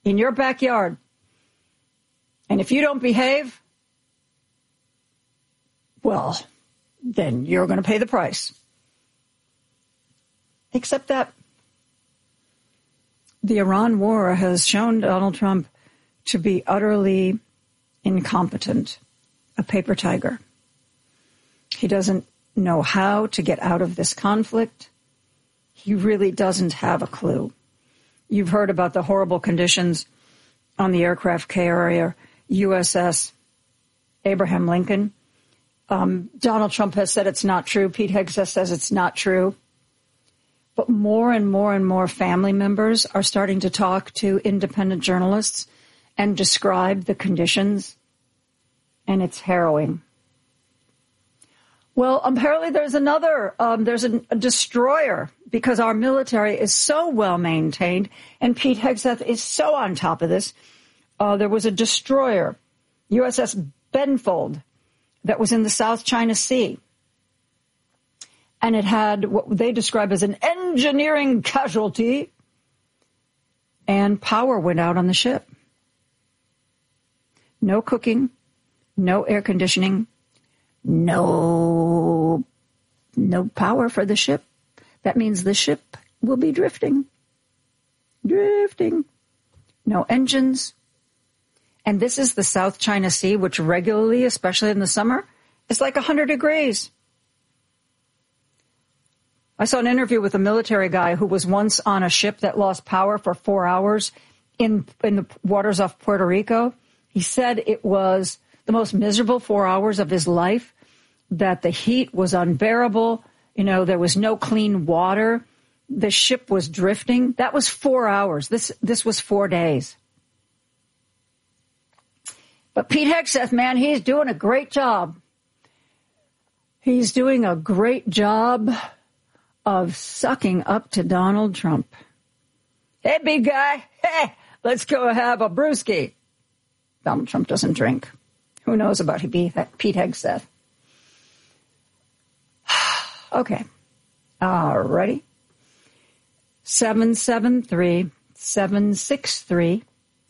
in your backyard. And if you don't behave, well, then you're going to pay the price. Except that the Iran war has shown Donald Trump to be utterly incompetent, a paper tiger. He doesn't know how to get out of this conflict. He really doesn't have a clue. You've heard about the horrible conditions on the aircraft carrier USS Abraham Lincoln. Donald Trump has said it's not true. Pete Hegseth says it's not true. But more and more and more family members are starting to talk to independent journalists and describe the conditions, and it's harrowing. Well, apparently there's there's a destroyer, because our military is so well maintained, and Pete Hegseth is so on top of this. There was a destroyer, USS Benfold, that was in the South China Sea. And it had what they describe as an engineering casualty, and power went out on the ship. No cooking, no air conditioning, no power for the ship. That means the ship will be drifting. No engines. And this is the South China Sea, which regularly, especially in the summer, is like 100 degrees. I saw an interview with a military guy who was once on a ship that lost power for 4 hours in the waters off Puerto Rico. He said it was the most miserable 4 hours of his life, that the heat was unbearable. You know, there was no clean water. The ship was drifting. That was 4 hours. This was 4 days. But Pete Hegseth, man, he's doing a great job. He's doing a great job of sucking up to Donald Trump. Hey, big guy. Hey, let's go have a brewski. Donald Trump doesn't drink. Who knows about Pete Hegseth? Okay. All righty. 773-763-9278.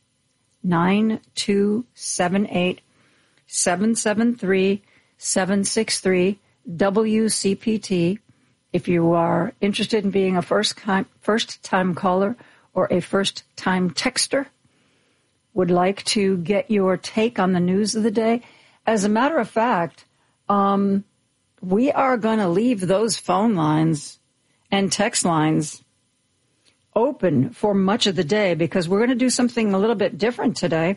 773-763-WCPT. If you are interested in being a first-time caller or a first-time texter, would like to get your take on the news of the day. As a matter of fact, we are going to leave those phone lines and text lines open for much of the day, because we're going to do something a little bit different today.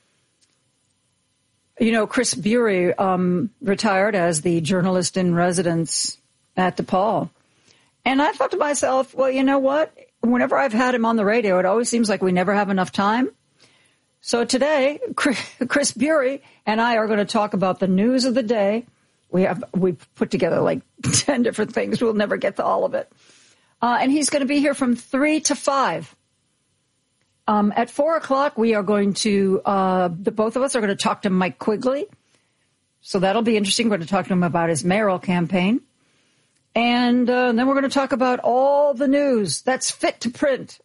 You know, Chris Bury retired as the journalist in residence at DePaul. And I thought to myself, well, you know what? Whenever I've had him on the radio, it always seems like we never have enough time. So today, Chris Bury and I are going to talk about the news of the day. We put together like 10 different things. We'll never get to all of it. And he's going to be here from 3 to 5. At 4 o'clock, we are going to, the both of us are going to talk to Mike Quigley. So that'll be interesting. We're going to talk to him about his mayoral campaign. And then we're going to talk about all the news that's fit to print.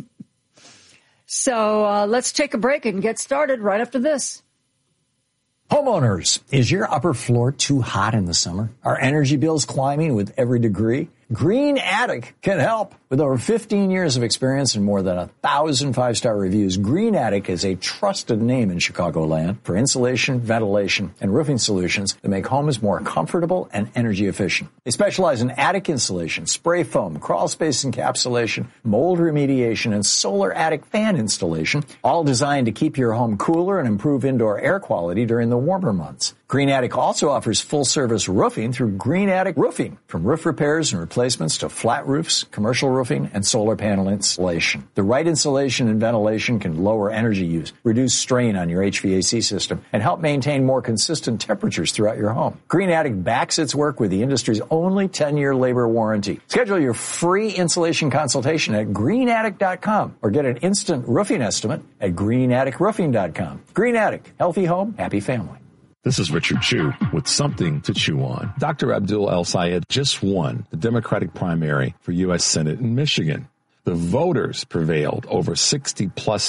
So let's take a break and get started right after this. Homeowners, is your upper floor too hot in the summer? Are energy bills climbing with every degree? Green Attic can help. With over 15 years of experience and more than 1,000 five-star reviews, Green Attic is a trusted name in Chicagoland for insulation, ventilation, and roofing solutions that make homes more comfortable and energy efficient. They specialize in attic insulation, spray foam, crawl space encapsulation, mold remediation, and solar attic fan installation, all designed to keep your home cooler and improve indoor air quality during the warmer months. Green Attic also offers full-service roofing through Green Attic Roofing, from roof repairs and replacements to flat roofs, commercial roofing, and solar panel installation. The right insulation and ventilation can lower energy use, reduce strain on your HVAC system, and help maintain more consistent temperatures throughout your home. Green Attic backs its work with the industry's only 10-year labor warranty. Schedule your free insulation consultation at greenattic.com or get an instant roofing estimate at greenatticroofing.com. Green Attic, healthy home, happy family. This is Richard Chu with something to chew on. Dr. Abdul El-Sayed just won the Democratic primary for U.S. Senate in Michigan. The voters prevailed over 60-plus